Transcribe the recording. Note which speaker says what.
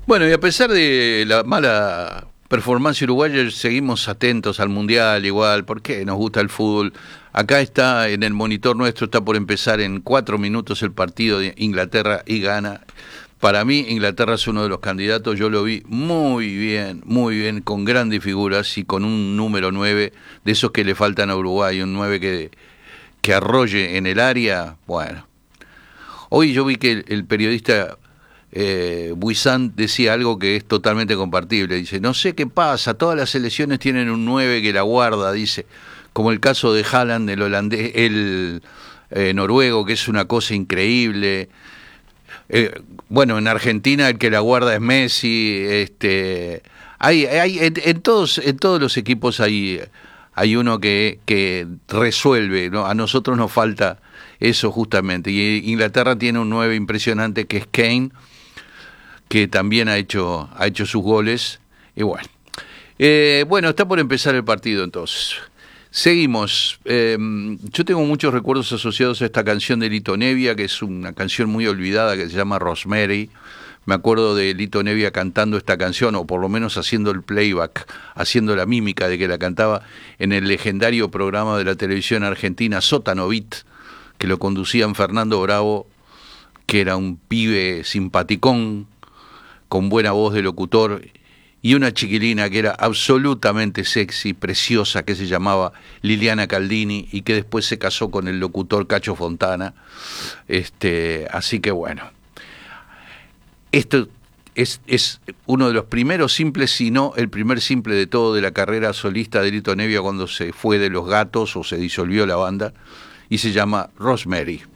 Speaker 1: Bueno, y a pesar de la mala performance uruguaya, seguimos atentos al Mundial igual, porque nos gusta el fútbol. Acá está, en el monitor nuestro, está por empezar en 4 minutos el partido de Inglaterra y Ghana. Para mí, Inglaterra es uno de los candidatos, yo lo vi muy bien, con grandes figuras y con un número 9 de esos que le faltan a Uruguay, un 9 que arrolle en el área. Bueno, hoy yo vi que el periodista Buizán decía algo que es totalmente compartible. Dice, no sé qué pasa, todas las selecciones tienen un 9 que la guarda, dice, como el caso de Haaland, el holandés, el noruego, que es una cosa increíble. Bueno, en Argentina el que la guarda es Messi. Hay en todos los equipos hay uno que resuelve, ¿no? A nosotros nos falta eso justamente. Y Inglaterra tiene un 9 impresionante que es Kane, que también ha hecho sus goles. Y bueno, está por empezar el partido entonces. Seguimos. Yo tengo muchos recuerdos asociados a esta canción de Lito Nebbia, que es una canción muy olvidada que se llama Rosemary. Me acuerdo de Lito Nebbia cantando esta canción, o por lo menos haciendo el playback, haciendo la mímica de que la cantaba en el legendario programa de la televisión argentina Sótano Beat, que lo conducían Fernando Bravo, que era un pibe simpaticón, con buena voz de locutor, y una chiquilina que era absolutamente sexy, preciosa, que se llamaba Liliana Caldini, y que después se casó con el locutor Cacho Fontana. Así que bueno, esto es uno de los primeros simples, si no el primer simple de todo de la carrera solista de Lito Nebbia cuando se fue de Los Gatos o se disolvió la banda, y se llama Rosemary.